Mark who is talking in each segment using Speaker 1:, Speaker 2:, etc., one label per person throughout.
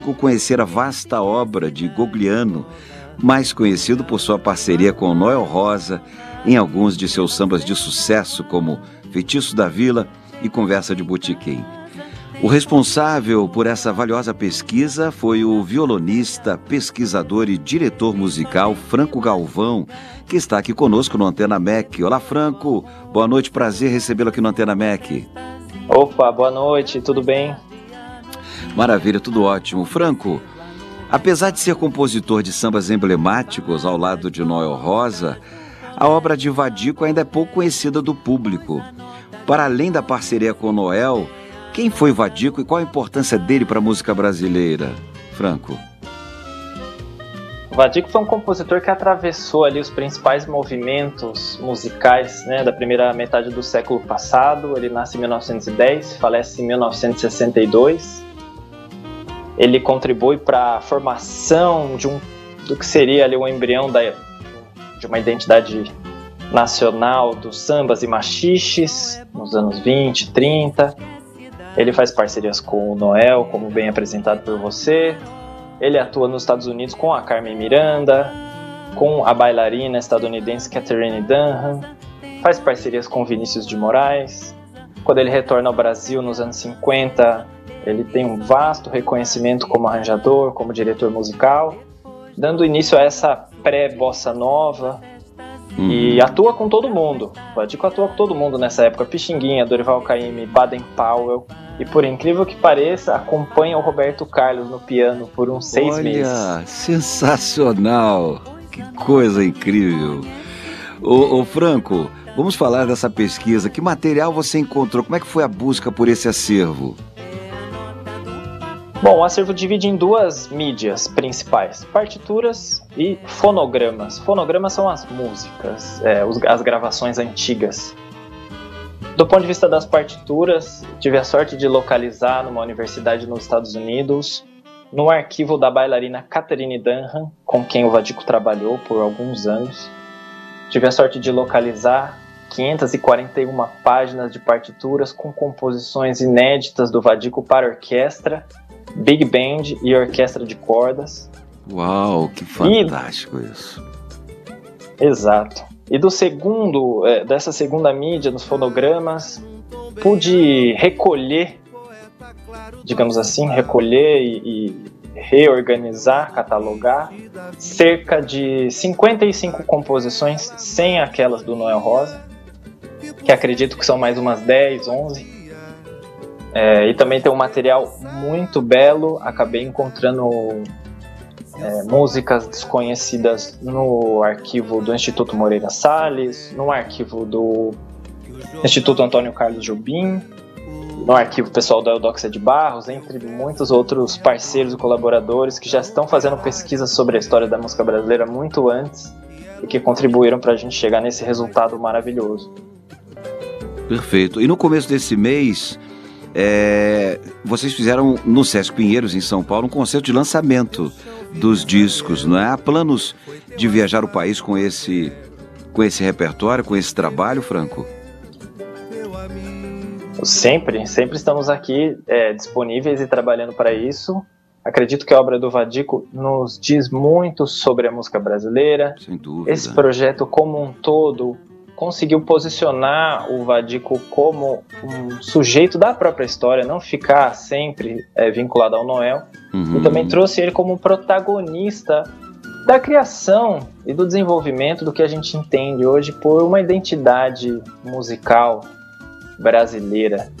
Speaker 1: conhecer a vasta obra de Gogliano, mais conhecido por sua parceria com Noel Rosa em alguns de seus sambas de sucesso, como Feitiço da Vila e Conversa de Botequim. O responsável por essa valiosa pesquisa foi o violonista, pesquisador e diretor musical Franco Galvão, que está aqui conosco no Antena MEC. Olá, Franco. Boa noite, prazer recebê-lo aqui no Antena MEC.
Speaker 2: Opa, boa noite, tudo bem?
Speaker 1: Maravilha, tudo ótimo. Franco, apesar de ser compositor de sambas emblemáticos ao lado de Noel Rosa, a obra de Vadico ainda é pouco conhecida do público. Para além da parceria com Noel, quem foi Vadico e qual a importância dele para a música brasileira? Franco.
Speaker 2: O Vadico foi um compositor que atravessou ali os principais movimentos musicais, né, da primeira metade do século passado. Ele nasce em 1910, falece em 1962. Ele contribui para a formação do que seria ali um embrião de uma identidade nacional dos sambas e machiches nos anos 20, 30. Ele faz parcerias com o Noel, como bem apresentado por você. Ele atua nos Estados Unidos com a Carmen Miranda, com a bailarina estadunidense Katharine Dunham. Faz parcerias com Vinícius de Moraes. Quando ele retorna ao Brasil nos anos 50, ele tem um vasto reconhecimento como arranjador, como diretor musical, dando início a essa pré-bossa nova. E atua com todo mundo. O Vadico atua com todo mundo nessa época. Pixinguinha, Dorival Caymmi, Baden Powell. E por incrível que pareça, acompanha o Roberto Carlos no piano por uns 6 meses.
Speaker 1: Olha, sensacional! Que coisa incrível! Ô Franco, vamos falar dessa pesquisa. Que material você encontrou? Como é que foi a busca por esse acervo?
Speaker 2: Bom, o acervo divide em duas mídias principais: partituras e fonogramas. Fonogramas são as músicas, as gravações antigas. Do ponto de vista das partituras, tive a sorte de localizar numa universidade nos Estados Unidos, no arquivo da bailarina Katharine Dunham, com quem o Vadico trabalhou por alguns anos. Tive a sorte de localizar 541 páginas de partituras com composições inéditas do Vadico para orquestra, Big Band e orquestra de cordas.
Speaker 1: Uau, que fantástico isso.
Speaker 2: Exato. E dessa segunda mídia, dos fonogramas, pude recolher, digamos assim, e reorganizar, catalogar cerca de 55 composições, sem aquelas do Noel Rosa, que acredito que são mais umas 10, 11. E também tem um material muito belo. Acabei encontrando músicas desconhecidas no arquivo do Instituto Moreira Salles, no arquivo do Instituto Antônio Carlos Jobim, no arquivo pessoal da Eudóxia de Barros, entre muitos outros parceiros e colaboradores que já estão fazendo pesquisas sobre a história da música brasileira muito antes e que contribuíram para a gente chegar nesse resultado maravilhoso.
Speaker 1: Perfeito. E no começo desse mês, vocês fizeram no Sesc Pinheiros, em São Paulo, um concerto de lançamento dos discos, não é? Há planos de viajar o país com esse repertório, com esse trabalho, Franco?
Speaker 2: Sempre estamos aqui disponíveis e trabalhando para isso. Acredito que a obra do Vadico nos diz muito sobre a música brasileira.
Speaker 1: Sem dúvida.
Speaker 2: Esse projeto como um todo conseguiu posicionar o Vadico como um sujeito da própria história, não ficar sempre vinculado ao Noel. E também trouxe ele como um protagonista da criação e do desenvolvimento do que a gente entende hoje por uma identidade musical brasileira.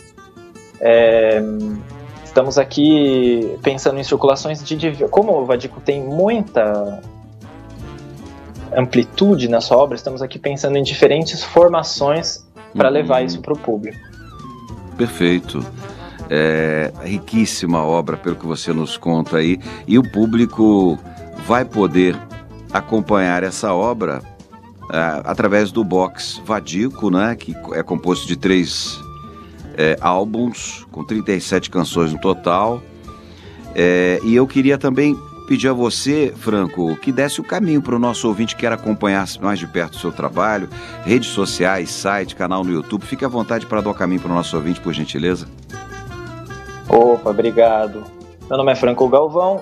Speaker 2: Estamos aqui pensando em circulações como o Vadico tem muita amplitude na sua obra, estamos aqui pensando em diferentes formações para levar isso para o público.
Speaker 1: Perfeito. Riquíssima obra, pelo que você nos conta aí, e o público vai poder acompanhar essa obra através do box Vadico, né, que é composto de 3 álbuns, com 37 canções no total. E eu queria também pedir a você, Franco, que desse o caminho para o nosso ouvinte que quer acompanhar mais de perto o seu trabalho, redes sociais, site, canal no YouTube. Fique à vontade para dar o caminho para o nosso ouvinte, por gentileza.
Speaker 2: Opa, obrigado. Meu nome é Franco Galvão